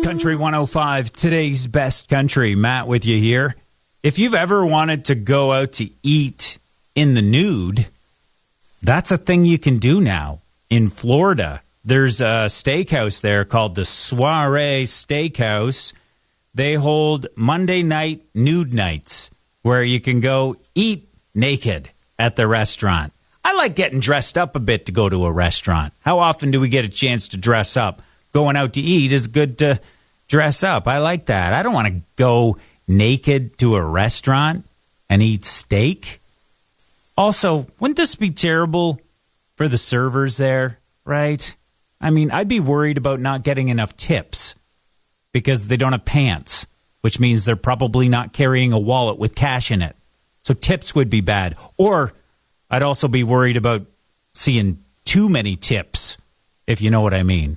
Country 105, today's best country. Matt with you here. If you've ever wanted to go out to eat in the nude, that's a thing you can do now in Florida. There's a steakhouse there called the Soiree Steakhouse. They hold Monday night nude nights where you can go eat naked at the restaurant. I like getting dressed up a bit to go to a restaurant. How often do we get a chance to dress up? Going out to eat is good to dress up. I like that. I don't want to go naked to a restaurant and eat steak. Also, wouldn't this be terrible for the servers there, right? I mean, I'd be worried about not getting enough tips because they don't have pants, which means they're probably not carrying a wallet with cash in it. So tips would be bad. Or I'd also be worried about seeing too many tips, if you know what I mean.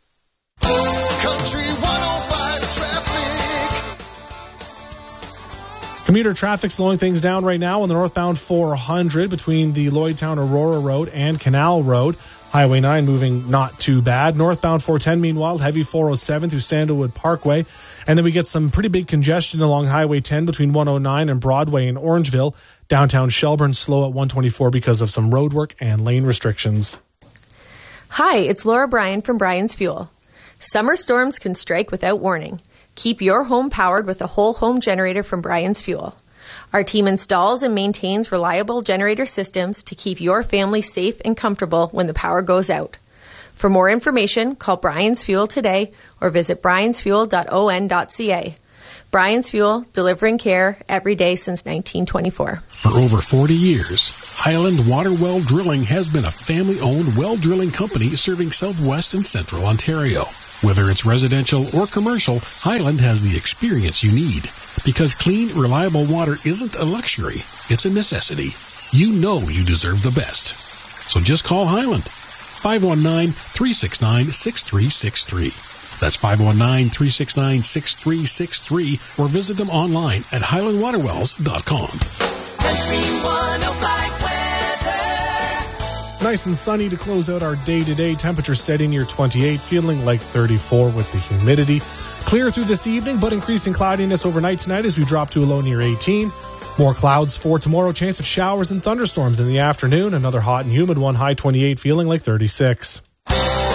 Country 105 traffic. Commuter traffic slowing things down right now on the northbound 400 between the Lloydtown Aurora Road and Canal Road. Highway 9 moving not too bad. Northbound 410, meanwhile, heavy 407 through Sandalwood Parkway. And then we get some pretty big congestion along Highway 10 between 109 and Broadway in Orangeville. Downtown Shelburne slow at 124 because of some road work and lane restrictions. Hi, it's Laura Bryan from Bryan's Fuel. Summer storms can strike without warning. Keep your home powered with a whole home generator from Bryan's Fuel. Our team installs and maintains reliable generator systems to keep your family safe and comfortable when the power goes out. For more information, call Bryan's Fuel today or visit bryansfuel.on.ca. Bryan's Fuel, delivering care every day since 1924. For over 40 years, Highland Water Well Drilling has been a family-owned well drilling company serving southwest and central Ontario. Whether it's residential or commercial, Highland has the experience you need. Because clean, reliable water isn't a luxury, it's a necessity. You know you deserve the best. So just call Highland. 519-369-6363. That's 519-369-6363, or visit them online at highlandwaterwells.com. Country 105 weather. Nice and sunny to close out our day today. Temperature setting near 28, feeling like 34 with the humidity. Clear through this evening, but increasing cloudiness overnight tonight as we drop to a low near 18. More clouds for tomorrow. Chance of showers and thunderstorms in the afternoon. Another hot and humid one, high 28, feeling like 36.